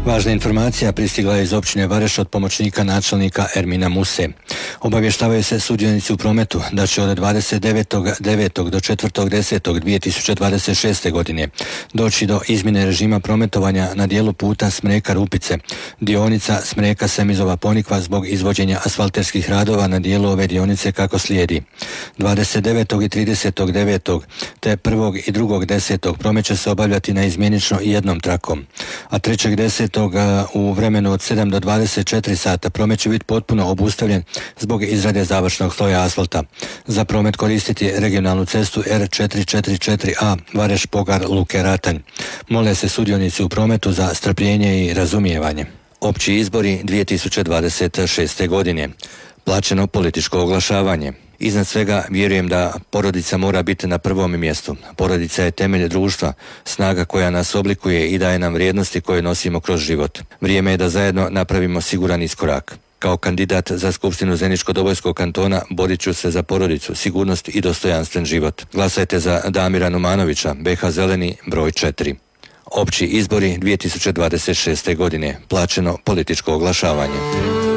Važna informacija pristigla je iz općine Vareš od pomoćnika načelnika Ermina Muse. Obavještavaju se sudionici u prometu da će od 29.9. do 4.10.2026. godine doći do izmjene režima prometovanja na dijelu puta Smreka-Rupice, dionica Smreka-Semizova-Ponikva zbog izvođenja asfalterskih radova na dijelu ove dionice kako slijedi. 29. i 30.9. te 1. i 2.10. promet će se obavljati na izmjenično jednom trakom, a 3.10. u vremenu od 7 do 24 sata promet će biti potpuno obustavljen zbog izrade završnog sloja asfalta. Za promet koristiti regionalnu cestu R444A Vareš-Pogar-Luke Ratanj. Mole se sudionici u prometu za strpljenje i razumijevanje. Opći izbori 2026. godine. Plaćeno političko oglašavanje. Iznad svega vjerujem da porodica mora biti na prvom mjestu. Porodica je temelj društva, snaga koja nas oblikuje i daje nam vrijednosti koje nosimo kroz život. Vrijeme je da zajedno napravimo siguran iskorak. Kao kandidat za Skupštinu Zeničko-Dobojskog kantona borit ću se za porodicu, sigurnost i dostojanstven život. Glasajte za Damira Numanovića, BH Zeleni, broj 4. Opći izbori 2026. godine. Plaćeno političko oglašavanje.